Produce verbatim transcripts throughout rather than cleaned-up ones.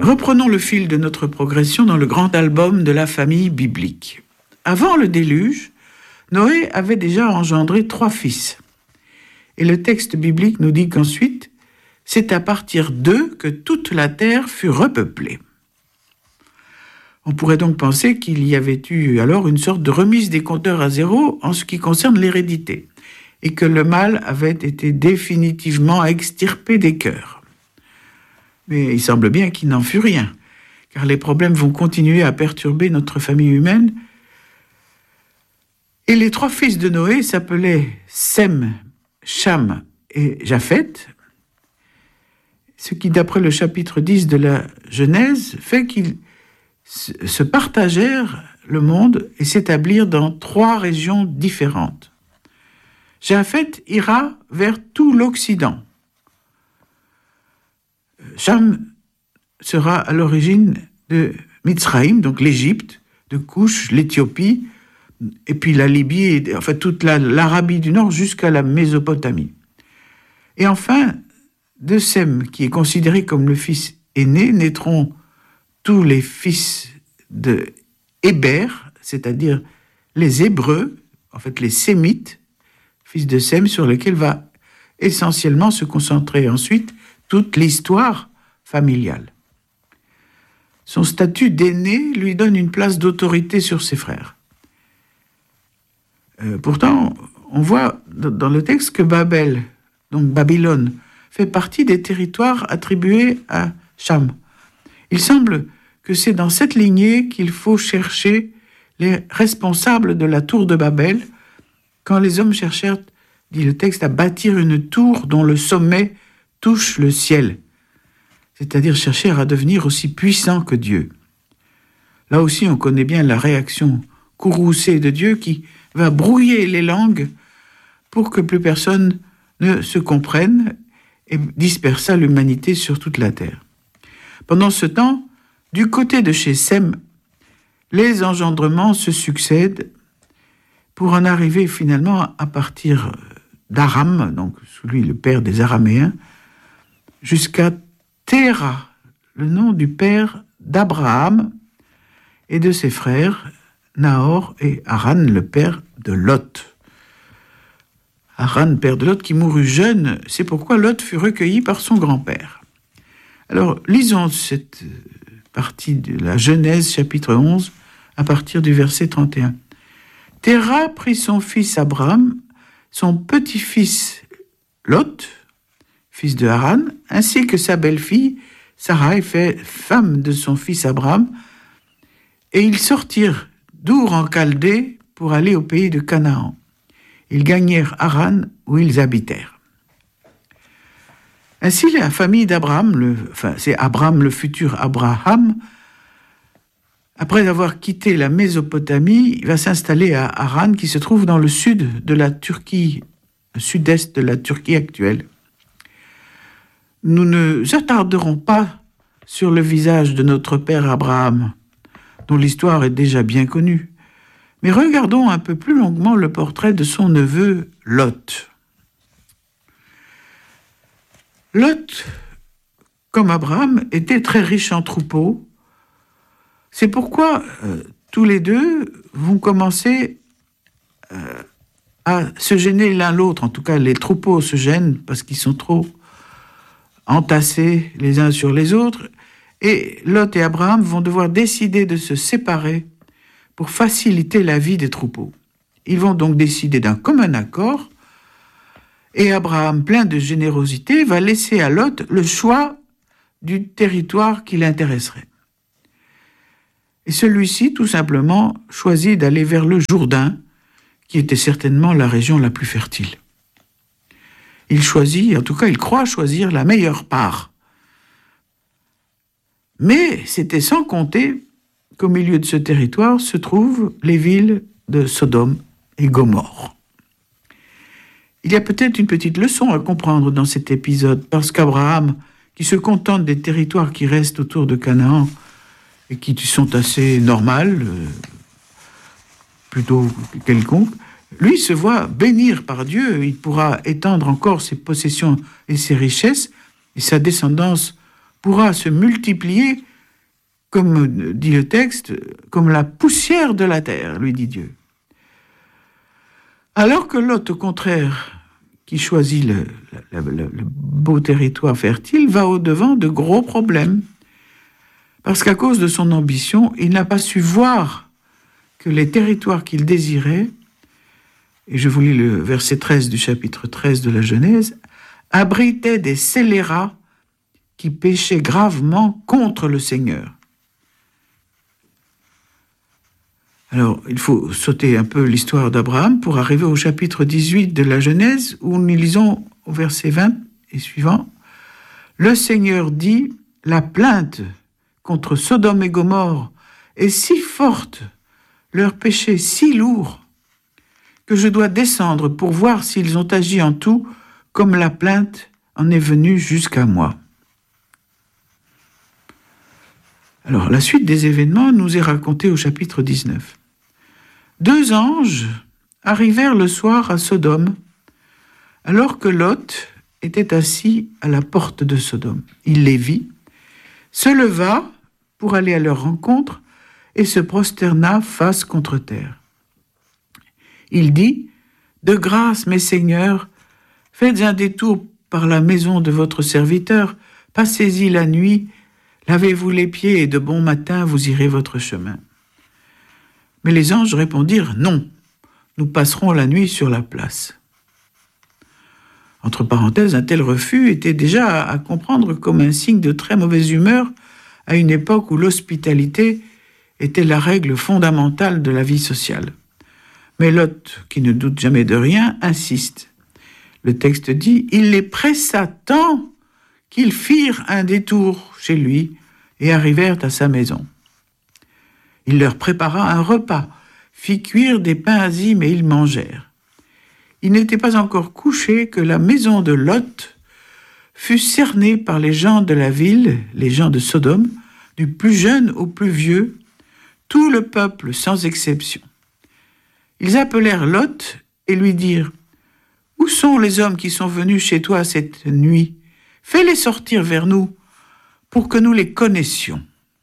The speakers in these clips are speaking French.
Reprenons le fil de notre progression dans le grand album de la famille biblique. Avant le déluge, Noé avait déjà engendré trois fils. Et le texte biblique nous dit qu'ensuite, c'est à partir d'eux que toute la terre fut repeuplée. On pourrait donc penser qu'il y avait eu alors une sorte de remise des compteurs à zéro en ce qui concerne l'hérédité, et que le mal avait été définitivement extirpé des cœurs. Mais il semble bien qu'il n'en fut rien, car les problèmes vont continuer à perturber notre famille humaine. Et les trois fils de Noé s'appelaient Sem, Cham et Japheth, ce qui, d'après le chapitre dix de la Genèse, fait qu'ils se partagèrent le monde et s'établirent dans trois régions différentes. Japheth ira vers tout l'Occident. Cham sera à l'origine de Mitzraïm, donc l'Égypte, de Couche, l'Éthiopie, et puis la Libye, et, enfin toute la, l'Arabie du Nord jusqu'à la Mésopotamie. Et enfin, de Sem, qui est considéré comme le fils aîné, naîtront tous les fils de Héber, c'est-à-dire les Hébreux, en fait les Sémites, fils de Sem, sur lesquels va essentiellement se concentrer ensuite toute l'histoire familiale. Son statut d'aîné lui donne une place d'autorité sur ses frères. Euh, pourtant, on voit dans le texte que Babel, donc Babylone, fait partie des territoires attribués à Cham. Il semble que c'est dans cette lignée qu'il faut chercher les responsables de la tour de Babel, quand les hommes cherchèrent, dit le texte, à bâtir une tour dont le sommet touche le ciel, c'est-à-dire chercher à devenir aussi puissant que Dieu. Là aussi, on connaît bien la réaction courroucée de Dieu qui va brouiller les langues pour que plus personne ne se comprenne et dispersa l'humanité sur toute la terre. Pendant ce temps, du côté de chez Sem, les engendrements se succèdent pour en arriver finalement à partir d'Aram, donc sous lui le père des Araméens, jusqu'à Téra, le nom du père d'Abraham et de ses frères, Nahor et Haran, le père de Lot. Haran, père de Lot, qui mourut jeune, c'est pourquoi Lot fut recueilli par son grand-père. Alors, lisons cette partie de la Genèse, chapitre onze, à partir du verset trente et un. Téra prit son fils Abraham, son petit-fils Lot, fils de Haran, ainsi que sa belle-fille, Sarai, fait femme de son fils Abraham, et ils sortirent d'Our en Chaldée pour aller au pays de Canaan. Ils gagnèrent Haran, où ils habitèrent. Ainsi, la famille d'Abraham, le, enfin, c'est Abraham, le futur Abraham, après avoir quitté la Mésopotamie, il va s'installer à Haran, qui se trouve dans le sud de la Turquie, le sud-est de la Turquie actuelle. Nous ne nous attarderons pas sur le visage de notre père Abraham, dont l'histoire est déjà bien connue, mais regardons un peu plus longuement le portrait de son neveu Lot. Lot, comme Abraham, était très riche en troupeaux. C'est pourquoi euh, tous les deux vont commencer euh, à se gêner l'un l'autre. En tout cas, les troupeaux se gênent parce qu'ils sont trop entassés les uns sur les autres. Et Lot et Abraham vont devoir décider de se séparer pour faciliter la vie des troupeaux. Ils vont donc décider d'un commun accord, et Abraham, plein de générosité, va laisser à Lot le choix du territoire qui l'intéresserait. Et celui-ci, tout simplement, choisit d'aller vers le Jourdain, qui était certainement la région la plus fertile. Il choisit, en tout cas, il croit choisir la meilleure part. Mais c'était sans compter qu'au milieu de ce territoire se trouvent les villes de Sodome et Gomorrhe. Il y a peut-être une petite leçon à comprendre dans cet épisode, parce qu'Abraham, qui se contente des territoires qui restent autour de Canaan et qui sont assez normales, euh, plutôt quelconques, lui se voit bénir par Dieu. Il pourra étendre encore ses possessions et ses richesses, et sa descendance pourra se multiplier comme dit le texte, comme la poussière de la terre, lui dit Dieu. Alors que Lot, au contraire, qui choisit le, le, le, le beau territoire fertile, va au-devant de gros problèmes. Parce qu'à cause de son ambition, il n'a pas su voir que les territoires qu'il désirait, et je vous lis le verset treize du chapitre treize de la Genèse, abritaient des scélérats qui péchaient gravement contre le Seigneur. Alors, il faut sauter un peu l'histoire d'Abraham pour arriver au chapitre dix-huit de la Genèse, où nous lisons au verset vingt et suivant. « Le Seigneur dit, la plainte contre Sodome et Gomorrhe est si forte, leur péché si lourd, que je dois descendre pour voir s'ils ont agi en tout comme la plainte en est venue jusqu'à moi. » Alors, la suite des événements nous est racontée au chapitre dix-neuf. Deux anges arrivèrent le soir à Sodome, alors que Lot était assis à la porte de Sodome. Il les vit, se leva pour aller à leur rencontre et se prosterna face contre terre. Il dit, « De grâce, mes seigneurs, faites un détour par la maison de votre serviteur, passez-y la nuit, lavez-vous les pieds et de bon matin vous irez votre chemin. » Mais les anges répondirent, « Non, nous passerons la nuit sur la place. » Entre parenthèses, un tel refus était déjà à comprendre comme un signe de très mauvaise humeur à une époque où l'hospitalité était la règle fondamentale de la vie sociale. Mais Lot, qui ne doute jamais de rien, insiste. Le texte dit, « Il les pressa tant qu'ils firent un détour chez lui et arrivèrent à sa maison. Il leur prépara un repas, fit cuire des pains azimes et ils mangèrent. Il n'était pas encore couché que la maison de Lot fut cernée par les gens de la ville, les gens de Sodome, du plus jeune au plus vieux, tout le peuple sans exception. Ils appelèrent Lot et lui dirent, « Où sont les hommes qui sont venus chez toi cette nuit ? Fais-les sortir vers nous pour que nous les connaissions. »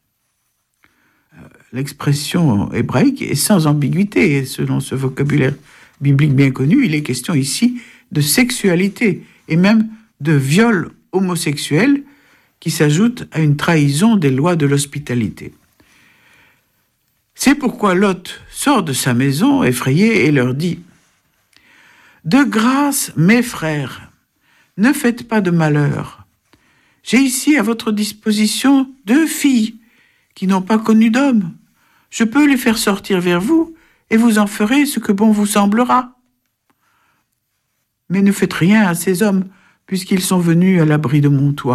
L'expression hébraïque est sans ambiguïté, et selon ce vocabulaire biblique bien connu, il est question ici de sexualité et même de viol homosexuel qui s'ajoute à une trahison des lois de l'hospitalité. C'est pourquoi Lot sort de sa maison effrayé et leur dit « De grâce, mes frères, ne faites pas de malheur. J'ai ici à votre disposition deux filles qui n'ont pas connu d'homme. Je peux les faire sortir vers vous et vous en ferez ce que bon vous semblera. Mais ne faites rien à ces hommes puisqu'ils sont venus à l'abri de mon toit. »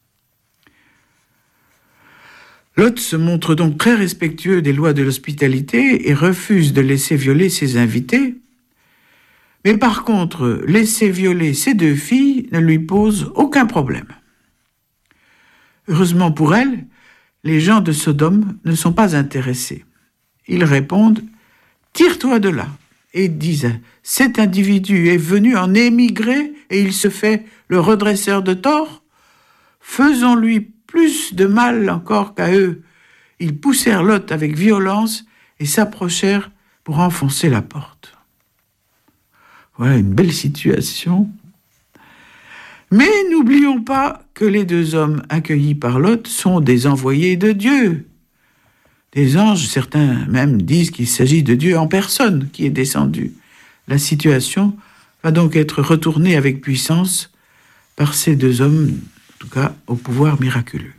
Lot se montre donc très respectueux des lois de l'hospitalité et refuse de laisser violer ses invités. Mais par contre, laisser violer ses deux filles ne lui pose aucun problème. Heureusement pour elle, les gens de Sodome ne sont pas intéressés. Ils répondent « Tire-toi de là » et disent « Cet individu est venu en émigrer et il se fait le redresseur de tort. Faisons-lui plus de mal encore qu'à eux. » Ils poussèrent Lot avec violence et s'approchèrent pour enfoncer la porte. Voilà une belle situation. Mais n'oublions pas que les deux hommes accueillis par Lot sont des envoyés de Dieu. Des anges, certains même disent qu'il s'agit de Dieu en personne qui est descendu. La situation va donc être retournée avec puissance par ces deux hommes, en tout cas au pouvoir miraculeux.